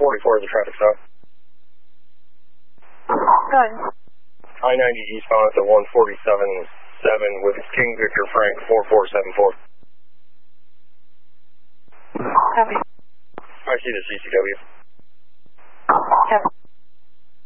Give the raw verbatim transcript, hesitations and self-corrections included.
forty-four is a traffic stop. Good. I ninety eastbound at the one forty-seven seven with King Victor Frank four four seven four. Copy. I see the C C W.